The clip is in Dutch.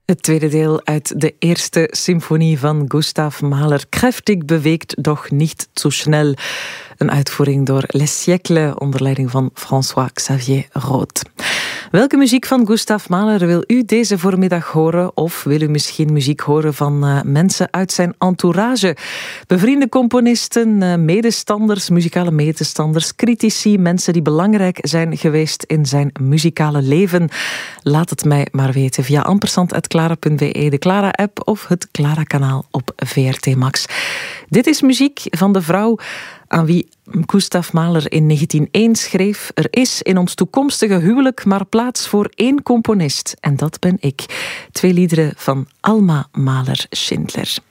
Het tweede deel uit de eerste symfonie van Gustav Mahler. Kräftig bewegt, doch niet zu schnell. Een uitvoering door Les Siècles onder leiding van François-Xavier Roth. Welke muziek van Gustav Mahler wil u deze voormiddag horen? Of wil u misschien muziek horen van mensen uit zijn entourage? Bevriende componisten, medestanders, muzikale medestanders, critici, mensen die belangrijk zijn geweest in zijn muzikale leven. Laat het mij maar weten via ampersand@clara.be, de Clara-app of het Clara-kanaal op VRT Max. Dit is muziek van de vrouw aan wie Gustav Mahler in 1901 schreef: er is in ons toekomstige huwelijk maar plaats voor één componist. En dat ben ik. 2 liederen van Alma Mahler-Schindler.